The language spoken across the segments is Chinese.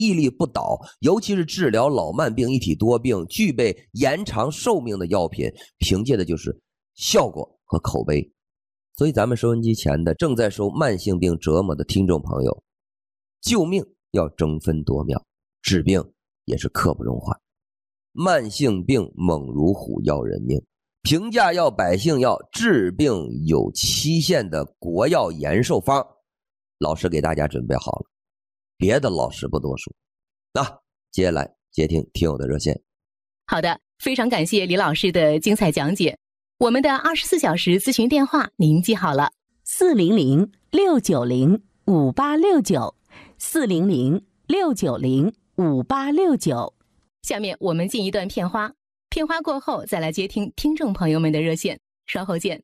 屹立不倒，尤其是治疗老慢病、一体多病、具备延长寿命的药品，凭借的就是效果和口碑。所以咱们收音机前的正在受慢性病折磨的听众朋友，救命要争分夺秒，治病也是刻不容缓。慢性病猛如虎，要人命，平价药、百姓药，治病有期限的国药延寿方，老师给大家准备好了，别的老师不多说。接下来接听听友的热线。 好的，非常感谢李老师的精彩讲解。我们的24小时咨询电话您记好了，400-690-5869，400-690-5869。下面我们进一段片花，片花过后再来接听听众朋友们的热线，稍后见。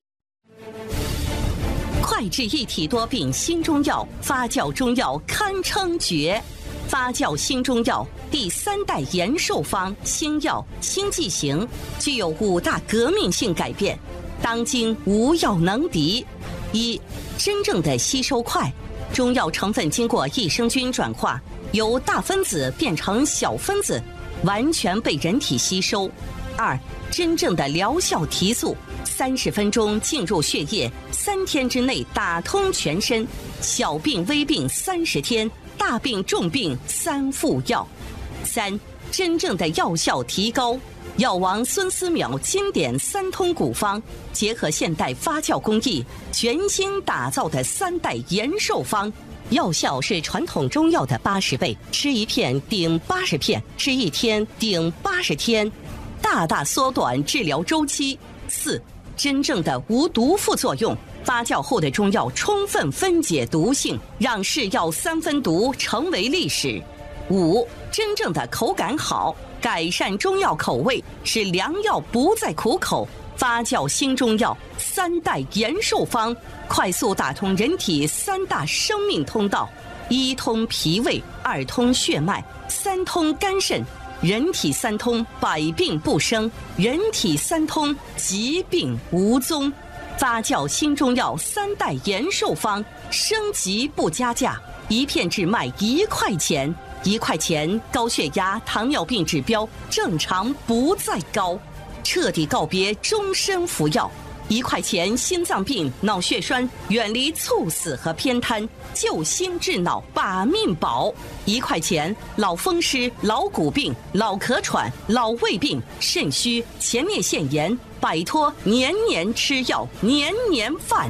快治一体多病新中药，发酵中药堪称绝。发酵新中药第3代延寿方新药新剂型，具有5大革命性改变，当今无药能敌。一、真正的吸收快，中药成分经过益生菌转化，由大分子变成小分子，完全被人体吸收。2、真正的疗效提速，30分钟进入血液，3天之内打通全身，小病微病30天，大病重病3副药。3、真正的药效提高，药王孙思邈经典3通古方，结合现代发酵工艺，全新打造的3代延寿方，药效是传统中药的80倍，吃1片顶80片，吃1天顶80天，大大缩短治疗周期。4、真正的无毒副作用，发酵后的中药充分分解毒性，让是药3分毒成为历史。5、真正的口感好，改善中药口味，使良药不再苦口。发酵新中药3代延寿方，快速打通人体3大生命通道：1通脾胃，2通血脉，3通肝肾。人体3通，百病不生；人体3通，疾病无踪。发酵新中药3代延寿方，升级不加价，1片只卖1块钱，1块钱高血压、糖尿病指标正常不再高，彻底告别终身服药。1块钱心脏病、脑血栓远离猝死和偏瘫，救心治脑把命保。1块钱老风湿、老骨病、老咳喘、老胃病、肾虚、前列腺炎，摆脱年年吃药、年年犯。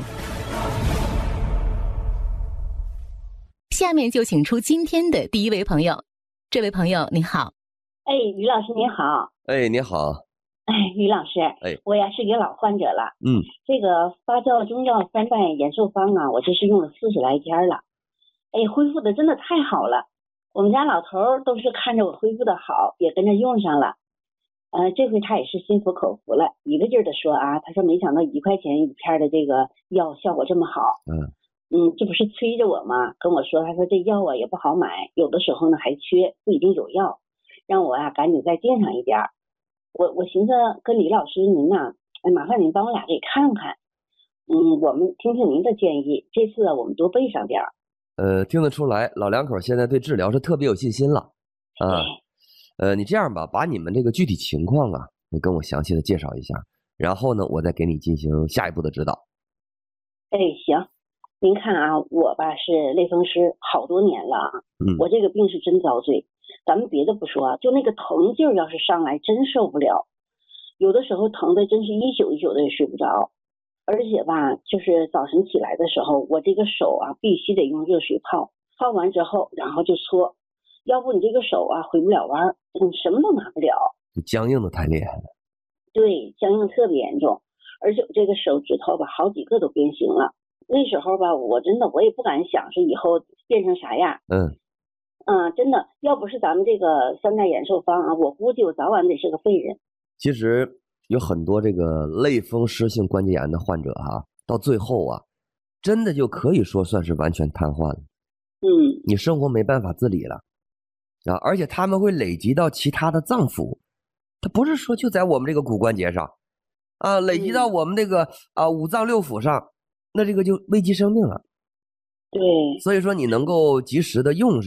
下面就请出今天的第一位朋友。这位朋友你好。 于老师你好。 你好。 于老师，我呀是一个老患者了。这个发酵中药3代延寿方啊，我这是用了40来天了。恢复的真的太好了。我们家老头都是看着我恢复的好，也跟着用上了。这回他也是心服口服了，一个劲儿的说啊，他说没想到1块钱1片的这个药效果这么好。这不是催着我吗？跟我说，他说这药啊也不好买，有的时候呢还缺，不一定有药，让我啊赶紧再订上一点。我寻思跟李老师您呐，麻烦您帮我俩给看看，我们听听您的建议，这次我们多备上点。 听得出来，老两口现在对治疗是特别有信心了啊。你这样吧，把你们这个具体情况啊，你跟我详细的介绍一下，然后呢，我再给你进行下一步的指导。 行，您看啊，我吧是类风湿好多年了啊，我这个病是真遭罪。咱们别的不说，就那个疼劲儿要是上来真受不了，有的时候疼的真是一宿一宿的也睡不着，而且吧就是早晨起来的时候，我这个手啊必须得用热水泡，泡完之后然后就搓，要不你这个手啊回不了弯，什么都拿不了， 僵硬的太厉害了。 对，僵硬特别严重，而且我这个手指头吧好几个都变形了。那时候吧我真的我也不敢想是以后变成啥样。真的，要不是咱们这个3代延寿方啊，我估计我早晚得是个废人。 其实有很多这个类风湿性关节炎的患者到最后啊，真的就可以说算是完全瘫痪了。你生活没办法自理了而且他们会累积到其他的脏腑，它不是说就在我们这个骨关节上累积到我们这个五脏六腑上，那这个就危及生命了。 对， 所以说你能够及时的用上，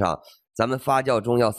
咱们发酵中药